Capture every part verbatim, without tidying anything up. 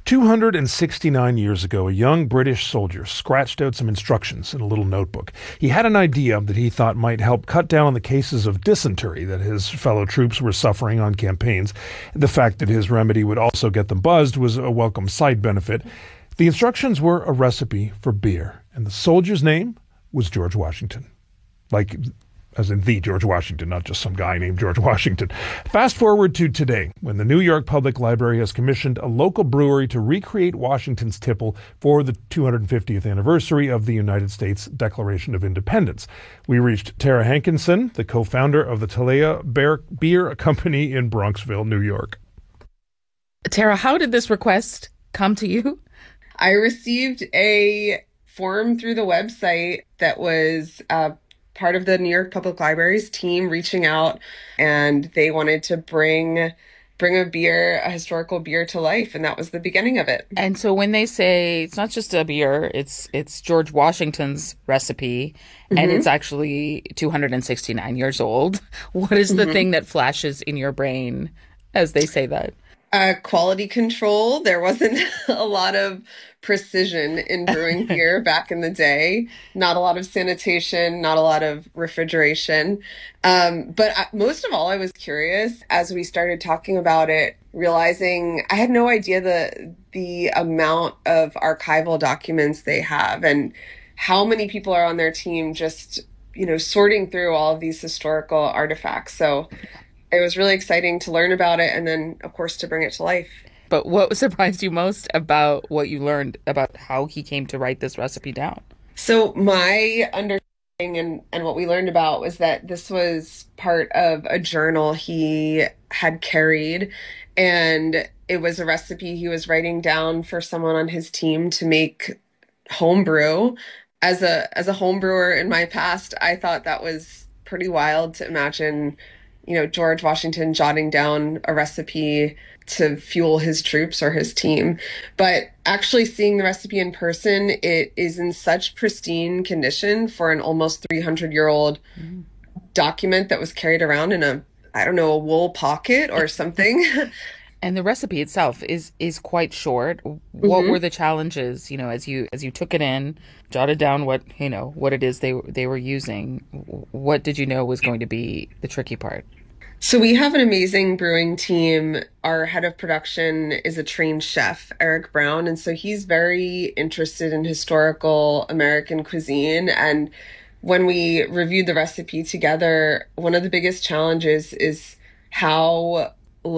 two hundred sixty-nine years ago, a young British soldier scratched out some instructions in a little notebook. He had an idea that he thought might help cut down on the cases of dysentery that his fellow troops were suffering on campaigns. The fact that his remedy would also get them buzzed was a welcome side benefit. The instructions were a recipe for beer, and the soldier's name was George Washington. Like, as in the George Washington, not just some guy named George Washington. Fast forward to today, when the New York Public Library has commissioned a local brewery to recreate Washington's tipple for the two hundred fiftieth anniversary of the United States Declaration of Independence. We reached Tara Hankinson, the co-founder of the Talea Bear Beer Company in Bronxville, New York. Tara, how did this request come to you? I received a form through the website that was uh, part of the New York Public Library's team reaching out, and they wanted to bring bring a beer, a historical beer to life, and that was the beginning of it. And so when they say it's not just a beer, it's it's George Washington's recipe, mm-hmm. and it's actually two hundred sixty-nine years old. What is the mm-hmm. thing that flashes in your brain as they say that? Uh, quality control. There wasn't a lot of precision in brewing beer back in the day. Not a lot of sanitation, not a lot of refrigeration. Um, but I, most of all, I was curious as we started talking about it, realizing I had no idea the the amount of archival documents they have and how many people are on their team just, you know, sorting through all of these historical artifacts. So it was really exciting to learn about it and then, of course, to bring it to life. But what surprised you most about what you learned about how he came to write this recipe down? So my understanding and, and what we learned about was that this was part of a journal he had carried, and it was a recipe he was writing down for someone on his team to make homebrew. As a as a home brewer in my past, I thought that was pretty wild to imagine, you know, George Washington jotting down a recipe to fuel his troops or his team. But actually seeing the recipe in person, it is in such pristine condition for an almost three hundred year old mm-hmm. document that was carried around in a, I don't know, a wool pocket or something. And the recipe itself is is quite short. What mm-hmm. were the challenges, you know, as you as you took it in, jotted down what, you know, what it is they they were using? What did you know was going to be the tricky part? So we have an amazing brewing team. Our head of production is a trained chef, Eric Brown, and so he's very interested in historical American cuisine. And when we reviewed the recipe together, one of the biggest challenges is how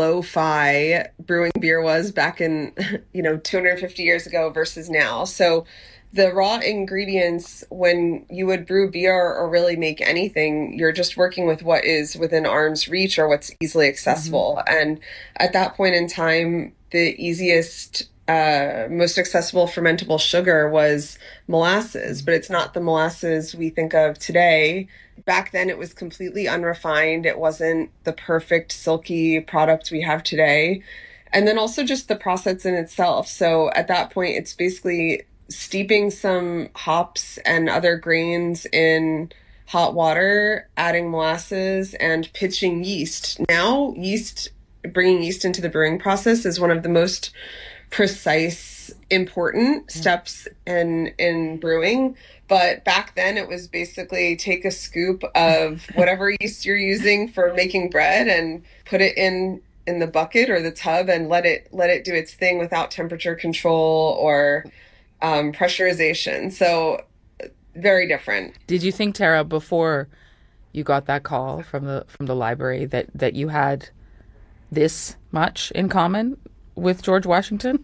lo-fi brewing beer was back in, you know, two hundred fifty years ago versus now. So the raw ingredients, when you would brew beer or really make anything, you're just working with what is within arm's reach or what's easily accessible. Mm-hmm. And at that point in time, the easiest, uh, most accessible fermentable sugar was molasses, but it's not the molasses we think of today. Back then, it was completely unrefined. It wasn't the perfect silky product we have today. And then also just the process in itself. So at that point, it's basically steeping some hops and other grains in hot water, adding molasses, and pitching yeast. Now, yeast, bringing yeast into the brewing process is one of the most precise, important steps in in brewing. But back then, it was basically take a scoop of whatever yeast you're using for making bread and put it in in the bucket or the tub and let it let it do its thing without temperature control or Um, pressurization. So very different. Did you think, Tara, before you got that call from the from the library that, that you had this much in common with George Washington?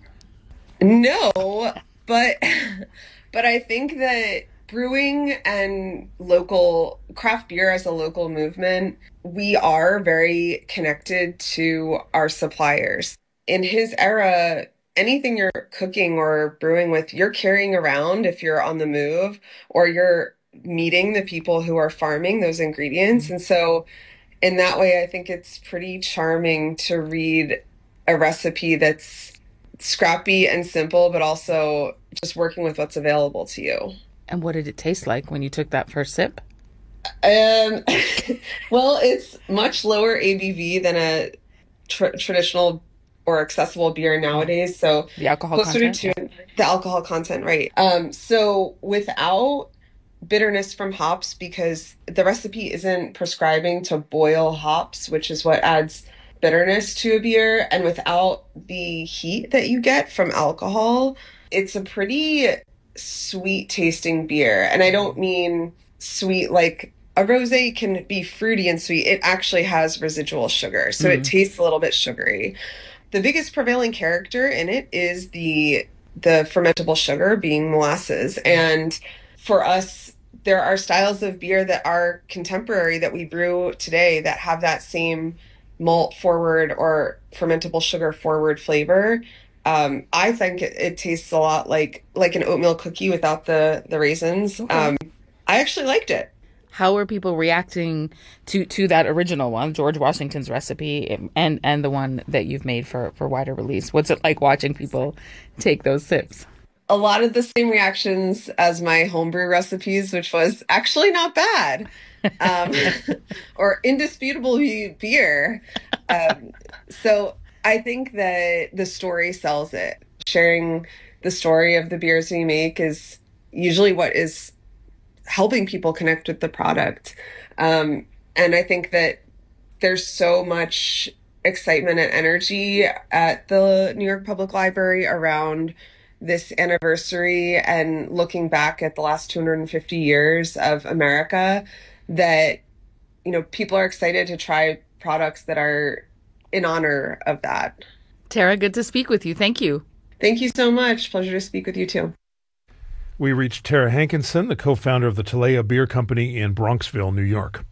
No, but but I think that brewing and local craft beer as a local movement, we are very connected to our suppliers. In his era, anything you're cooking or brewing with, you're carrying around if you're on the move or you're meeting the people who are farming those ingredients. Mm-hmm. And so in that way, I think it's pretty charming to read a recipe that's scrappy and simple, but also just working with what's available to you. And what did it taste like when you took that first sip? Um, well, it's much lower A B V than a tr- traditional or accessible beer nowadays. So the alcohol closer content, to yeah. the alcohol content, right? Um, so without bitterness from hops, because the recipe isn't prescribing to boil hops, which is what adds bitterness to a beer, and without the heat that you get from alcohol, it's a pretty sweet tasting beer. And I don't mean sweet like a rosé can be fruity and sweet. It actually has residual sugar, so mm. it tastes a little bit sugary. The biggest prevailing character in it is the the fermentable sugar, being molasses. And for us, there are styles of beer that are contemporary that we brew today that have that same malt forward or fermentable sugar forward flavor. Um, I think it, it tastes a lot like like an oatmeal cookie without the the raisins. Okay. Um, I actually liked it. How are people reacting to, to that original one, George Washington's recipe, and, and the one that you've made for, for wider release? What's it like watching people take those sips? A lot of the same reactions as my homebrew recipes, which was actually not bad, um, or indisputable beer. Um, so I think that the story sells it. Sharing the story of the beers we make is usually what is helping people connect with the product. Um, and I think that there's so much excitement and energy at the New York Public Library around this anniversary and looking back at the last two hundred fifty years of America that, you know, people are excited to try products that are in honor of that. Tara, good to speak with you. Thank you. Thank you so much. Pleasure to speak with you too. We reached Tara Hankinson, the co-founder of the Talea Beer Company in Bronxville, New York.